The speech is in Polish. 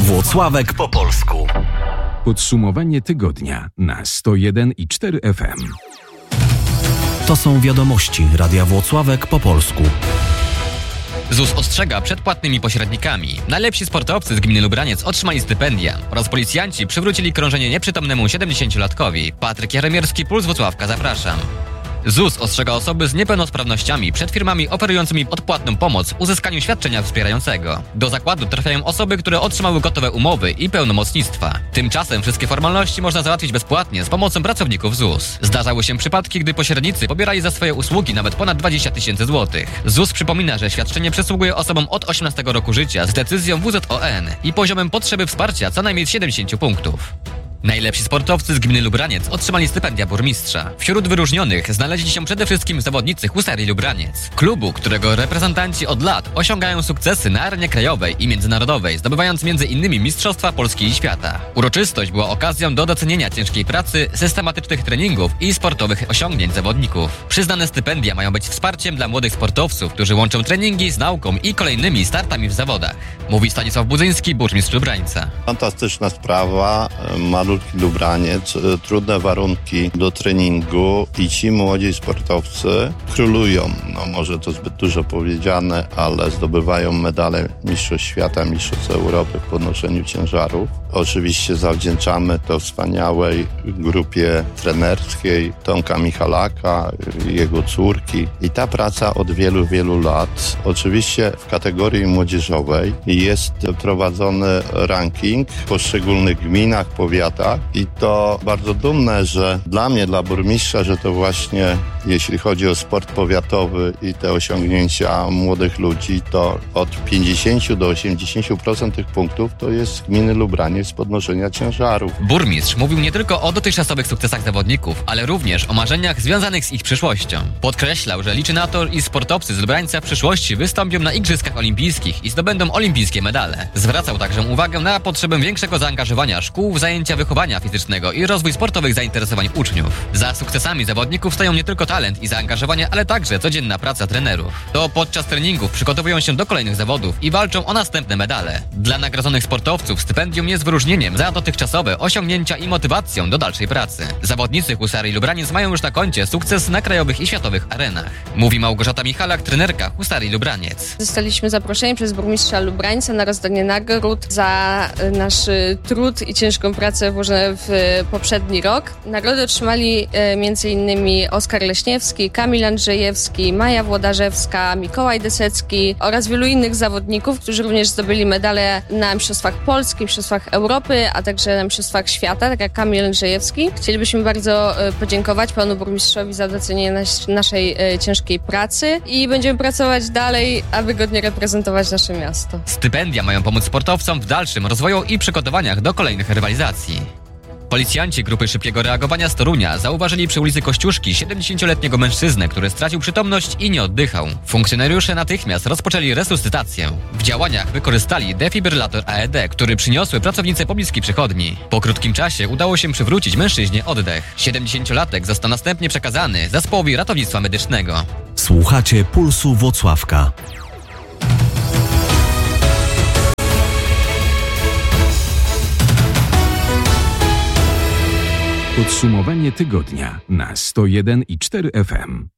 Włocławek po polsku. Podsumowanie tygodnia na 101,4 FM. To są wiadomości Radia Włocławek po polsku. ZUS ostrzega przed płatnymi pośrednikami. Najlepsi sportowcy z gminy Lubraniec otrzymali stypendia oraz policjanci przywrócili krążenie nieprzytomnemu 70-latkowi. Patryk Jaromierski, Puls Włocławka, zapraszam. ZUS ostrzega osoby z niepełnosprawnościami przed firmami oferującymi odpłatną pomoc w uzyskaniu świadczenia wspierającego. Do zakładu trafiają osoby, które otrzymały gotowe umowy i pełnomocnictwa. Tymczasem wszystkie formalności można załatwić bezpłatnie z pomocą pracowników ZUS. Zdarzały się przypadki, gdy pośrednicy pobierali za swoje usługi nawet ponad 20 000 złotych. ZUS przypomina, że świadczenie przysługuje osobom od 18 roku życia z decyzją WZON i poziomem potrzeby wsparcia co najmniej 70 punktów. Najlepsi sportowcy z gminy Lubraniec otrzymali stypendia burmistrza. Wśród wyróżnionych znaleźli się przede wszystkim zawodnicy Husarii Lubraniec, klubu, którego reprezentanci od lat osiągają sukcesy na arenie krajowej i międzynarodowej, zdobywając m.in. Mistrzostwa Polski i świata. Uroczystość była okazją do docenienia ciężkiej pracy, systematycznych treningów i sportowych osiągnięć zawodników. Przyznane stypendia mają być wsparciem dla młodych sportowców, którzy łączą treningi z nauką i kolejnymi startami w zawodach. Mówi Stanisław Budzyński, burmistrz Lubrańca. Fantastyczna sprawa. Malutki Lubraniec, trudne warunki do treningu i ci młodzi sportowcy królują. No może to zbyt dużo powiedziane, ale zdobywają medale mistrzostw świata, mistrzostw Europy w podnoszeniu ciężarów. Oczywiście zawdzięczamy to wspaniałej grupie trenerskiej Tomka Michalaka, jego córki. I ta praca od wielu, wielu lat. Oczywiście w kategorii młodzieżowej jest prowadzony ranking w poszczególnych gminach, powiatach. I to bardzo dumne, że dla mnie, dla burmistrza, że to właśnie jeśli chodzi o sport powiatowy i te osiągnięcia młodych ludzi, to od 50 do 80% tych punktów to jest gminy Lubraniec z podnoszenia ciężarów. Burmistrz mówił nie tylko o dotychczasowych sukcesach zawodników, ale również o marzeniach związanych z ich przyszłością. Podkreślał, że liczy na to, iż sportowcy z Lubrańca w przyszłości wystąpią na Igrzyskach Olimpijskich i zdobędą olimpijskie medale. Zwracał także uwagę na potrzebę większego zaangażowania szkół w zajęcia wychowania fizycznego i rozwój sportowych zainteresowań uczniów. Za sukcesami zawodników stoją nie tylko talent i zaangażowanie, ale także codzienna praca trenerów. To podczas treningów przygotowują się do kolejnych zawodów i walczą o następne medale. Dla nagrodzonych sportowców stypendium jest wyróżnieniem za dotychczasowe osiągnięcia i motywacją do dalszej pracy. Zawodnicy Husarii Lubraniec mają już na koncie sukces na krajowych i światowych arenach. Mówi Małgorzata Michalak, trenerka Husarii Lubraniec. Zostaliśmy zaproszeni przez burmistrza Lubrańca na rozdanie nagród za nasz trud i ciężką pracę włożoną w poprzedni rok. Nagrody otrzymali m.in. Oskar Leśniewski, Kamil Andrzejewski, Maja Włodarzewska, Mikołaj Desecki oraz wielu innych zawodników, którzy również zdobyli medale na Mistrzostwach Polski, Mistrzostwach Europy, a także na Mistrzostwach Świata, tak jak Kamil Andrzejewski. Chcielibyśmy bardzo podziękować panu burmistrzowi za docenienie naszej ciężkiej pracy i będziemy pracować dalej, aby godnie reprezentować nasze miasto. Stypendia mają pomóc sportowcom w dalszym rozwoju i przygotowaniach do kolejnych rywalizacji. Policjanci grupy szybkiego reagowania z Torunia zauważyli przy ulicy Kościuszki 70-letniego mężczyznę, który stracił przytomność i nie oddychał. Funkcjonariusze natychmiast rozpoczęli resuscytację. W działaniach wykorzystali defibrylator AED, który przyniosły pracownice pobliskiej przychodni. Po krótkim czasie udało się przywrócić mężczyźnie oddech. 70-latek został następnie przekazany zespołowi ratownictwa medycznego. Słuchacie Pulsu Włocławka. Podsumowanie tygodnia na 101,4 FM.